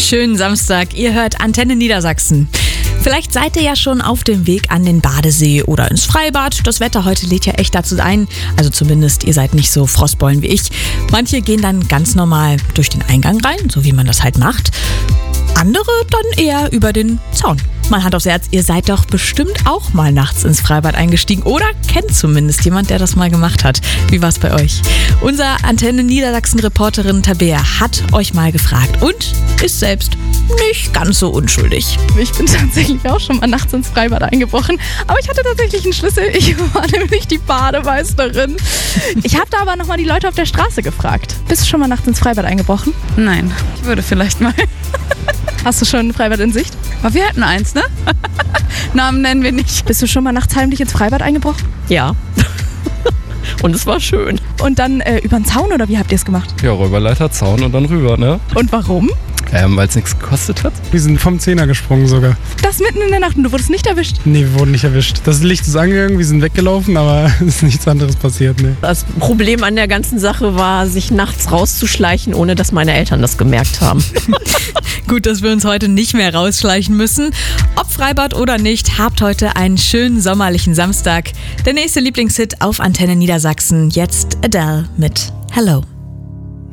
schönen Samstag. Ihr hört Antenne Niedersachsen. Vielleicht seid ihr ja schon auf dem Weg an den Badesee oder ins Freibad. Das Wetter heute lädt ja echt dazu ein. Also zumindest, ihr seid nicht so Frostbollen wie ich. Manche gehen dann ganz normal durch den Eingang rein, so wie man das halt macht. Andere dann eher über den Zaun. Mal Hand aufs Herz, ihr seid doch bestimmt auch mal nachts ins Freibad eingestiegen oder kennt zumindest jemand, der das mal gemacht hat. Wie war's bei euch? Unser Antenne Niedersachsen-Reporterin Tabea hat euch mal gefragt und ist selbst nicht ganz so unschuldig. Ich bin tatsächlich auch schon mal nachts ins Freibad eingebrochen, aber ich hatte tatsächlich einen Schlüssel. Ich war nämlich die Bademeisterin. Ich habe da aber nochmal die Leute auf der Straße gefragt. Bist du schon mal nachts ins Freibad eingebrochen? Nein, ich würde vielleicht mal. Hast du schon ein Freibad in Sicht? Aber wir hatten eins, ne? Namen nennen wir nicht. Bist du schon mal nachts heimlich ins Freibad eingebrochen? Ja. Und es war schön. Und dann über den Zaun oder wie habt ihr es gemacht? Ja, Räuberleiter, Zaun und dann rüber, ne? Und warum? Weil es nichts gekostet hat. Wir sind vom Zehner gesprungen sogar. Das mitten in der Nacht und du wurdest nicht erwischt? Nee, wir wurden nicht erwischt. Das Licht ist angegangen, wir sind weggelaufen, aber es ist nichts anderes passiert, ne. Das Problem an der ganzen Sache war, sich nachts rauszuschleichen, ohne dass meine Eltern das gemerkt haben. Gut, dass wir uns heute nicht mehr rausschleichen müssen. Ob Freibad oder nicht, habt heute einen schönen sommerlichen Samstag. Der nächste Lieblingshit auf Antenne Niedersachsen. Jetzt Adele mit Hello.